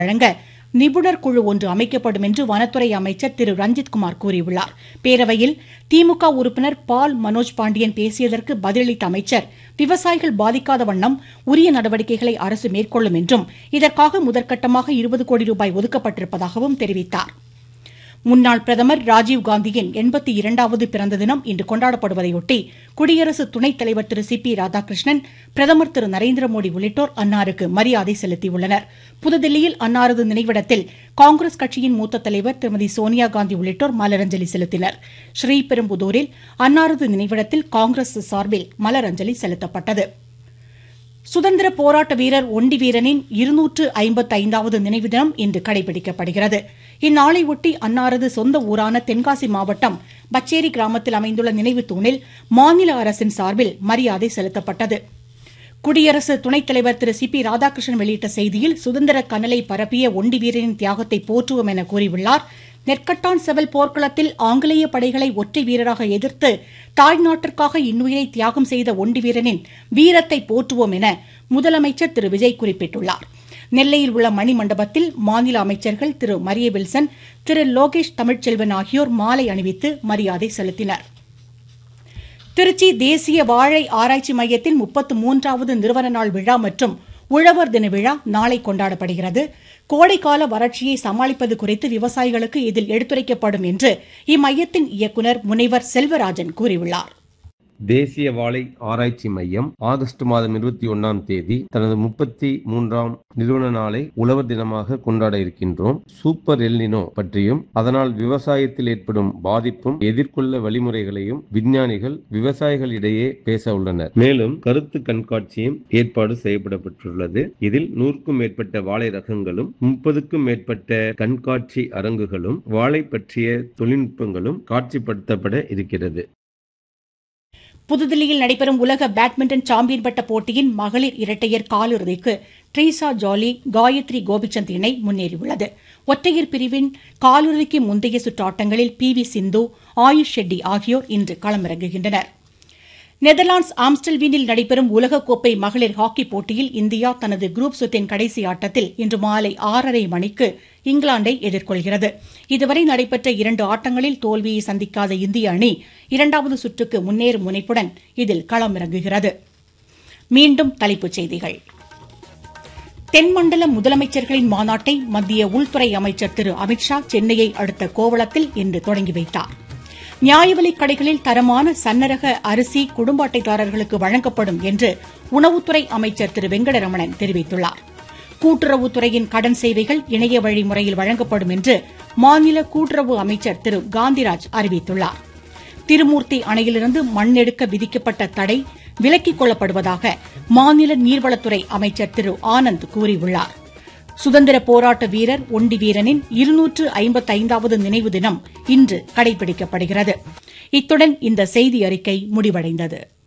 வழங்க நிபுணர் குழு ஒன்று அமைக்கப்படும் என்று வனத்துறை அமைச்சர் திரு ரஞ்சித்குமார் கூறியுள்ளார். பேரவையில் திமுக உறுப்பினர் பால் மனோஜ் பாண்டியன் பேசியதற்கு பதிலளித்த அமைச்சர், விவசாயிகள் பாதிக்காத வண்ணம் உரிய நடவடிக்கைகளை அரசு மேற்கொள்ளும் என்றும் இதற்காக முதற்கட்டமாக 20 கோடி ரூபாய் ஒதுக்கப்பட்டிருப்பதாகவும் தெரிவித்தார். முன்னாள் பிரதமர் ராஜீவ்காந்தியின் 82வது பிறந்த தினம் இன்று கொண்டாடப்படுவதையொட்டி குடியரசு துணைத் தலைவர் திரு சி.பி. ராதாகிருஷ்ணன், பிரதமர் திரு நரேந்திரமோடி உள்ளிட்டோர் அன்னாருக்கு மரியாதை செலுத்தியுள்ளனர். புதுதில்லியில் அன்னாரது நினைவிடத்தில் காங்கிரஸ் கட்சியின் மூத்த தலைவர் திருமதி சோனியாகாந்தி உள்ளிட்டோர் மலரஞ்சலி செலுத்தினர். ஸ்ரீபெரும்புதூரில் அன்னாரது நினைவிடத்தில் காங்கிரஸ் சார்பில் மலரஞ்சலி செலுத்தப்பட்டது. சுதந்திர போராட்ட வீரர் ஒண்டிவீரனின் 255வது நினைவு தினம் இன்று கடைபிடிக்கப்படுகிறது. இந்நாளையொட்டி அன்னாரது சொந்த ஊரான தென்காசி மாவட்டம் பச்சேரி கிராமத்தில் அமைந்துள்ள நினைவு தூணில் மாநில அரசின் சார்பில் மரியாதை செலுத்தப்பட்டது. குடியரசு துணைத் தலைவர் திரு சி.பி. ராதாகிருஷ்ணன் வெளியிட்ட செய்தியில், சுதந்திர கனலை பரப்பிய ஒண்டிவீரனின் தியாகத்தை போற்றுவோம் என கூறியுள்ளார். நெற்கட்டான் செவல் போர்க்களத்தில் ஆங்கிலேய படைகளை ஒற்றை வீரராக எதிர்த்து தாய்நாட்டிற்காக இன்னுயிரை தியாகம் செய்த ஒண்டிவீரனின் வீரத்தை போற்றுவோம் என முதலமைச்சர் திரு விஜய் குறிப்பிட்டுள்ளார். நெல்லையில் உள்ள மணிமண்டபத்தில் மாநில அமைச்சர்கள் திரு மரிய வில்சன், திரு லோகேஷ் தமிழ்ச்செல்வன் ஆகியோர் மாலை அணிவித்து மரியாதை செலுத்தினர். திருச்சி தேசிய வாழை ஆராய்ச்சி மையத்தின் 33வது நிறுவன நாள் விழா மற்றும் உழவர் தின விழா நாளை கொண்டாடப்படுகிறது. கோடைக்கால வறட்சியை சமாளிப்பது குறித்து விவசாயிகளுக்கு இதில் எடுத்துரைக்கப்படும் என்று இம்மையத்தின் இயக்குநர் முனைவர் செல்வராஜன் கூறியுள்ளார். தேசிய வாழை ஆராய்ச்சி மையம் ஆகஸ்ட் மாதம் 21ஆம் தேதி தனது 33ஆம் நிறுவன நாளை உழவர் தினமாக கொண்டாட இருக்கின்றோம். சூப்பர் எல்னினோ பற்றியும் அதனால் விவசாயத்தில் ஏற்படும் பாதிப்பும் எதிர்கொள்ள வழிமுறைகளையும் விஞ்ஞானிகள் விவசாயிகளிடையே பேச உள்ளனர். மேலும் கருத்து கண்காட்சியும் ஏற்பாடு செய்யப்பட்டுள்ளது. இதில் 100க்கும் மேற்பட்ட வாழை ரகங்களும் 30க்கும் மேற்பட்ட கண்காட்சி அரங்குகளும் வாழை பற்றிய தொழில்நுட்பங்களும் காட்சிப்படுத்தப்பட இருக்கிறது. புதுதில்லியில் நடைபெறும் உலக பேட்மிண்டன் சாம்பியன் பட்ட போட்டியின் மகளிர் இரட்டையர் காலிறுதிக்கு ட்ரீசா ஜாலி, காயத்ரி கோபிச்சந்த் இணை முன்னேறியுள்ளது. ஒற்றையர் பிரிவின் காலிறுதிக்கு முந்தைய சுற்று ஆட்டங்களில் பி.வி. சிந்து, ஆயுஷ் ஷெட்டி ஆகியோர் இன்று களமிறங்குகின்றனர். நெதர்லாந்து ஆம்ஸ்டல்வீனில் நடைபெறும் உலகக்கோப்பை மகளிர் ஹாக்கி போட்டியில் இந்தியா தனது குரூப் சுற்றின் கடைசி ஆட்டத்தில் இன்று மாலை 6:30 மணிக்கு இங்கிலாந்தை எதிர்கொள்கிறது. இதுவரை நடைபெற்ற 2 ஆட்டங்களில் தோல்வியை சந்திக்காத இந்திய அணி 2வது சுற்றுக்கு முன்னேறும் முனைப்புடன் இதில் களமிறங்குகிறது. மீண்டும் தலைப்புச் செய்திகள். தென்மண்டல முதலமைச்சர்களின் மாநாட்டை மத்திய உள்துறை அமைச்சர் திரு அமித்ஷா சென்னையை அடுத்த கோவளத்தில் இன்று தொடங்கி வைத்தார். நியாயவிலைக் கடைகளில் தரமான சன்னரக அரிசி குடும்ப அட்டைதாரர்களுக்கு வழங்கப்படும் என்று உணவுத்துறை அமைச்சர் திரு வெங்கடரமணன் தெரிவித்துள்ளார். கூட்டுறவுத்துறையின் கடன் சேவைகள் இணைய வழி முறையில் வழங்கப்படும் என்று மாநில கூட்டுறவு அமைச்சர் திரு காந்திராஜ் அறிவித்துள்ளார். திருமூர்த்தி அணையிலிருந்து மண் எடுக்க விதிக்கப்பட்ட தடை விலக்கிக் கொள்ளப்படுவதாக மாநில நீர்வளத்துறை அமைச்சர் திரு ஆனந்த் கூறியுள்ளார். சுதந்திர போராட்ட வீரர் ஒண்டிவீரனின் 255வது நினைவு தினம் இன்று கடைபிடிக்கப்படுகிறது. இத்துடன் இந்த செய்தி அறிக்கை முடிவடைந்தது.